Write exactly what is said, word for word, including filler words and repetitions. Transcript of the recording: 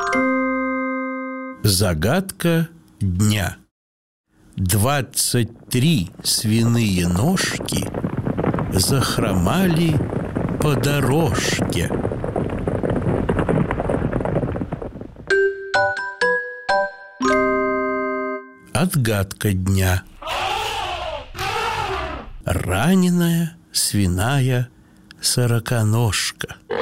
Загадка дня. Двадцать три свиные ножки захромали по дорожке. Отгадка дня. Раненая свиная сороконожка.